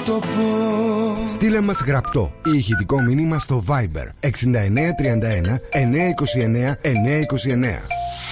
το πω. Στείλε μας γραπτό ή ηχητικό μήνυμα στο Viber 6931 929 929.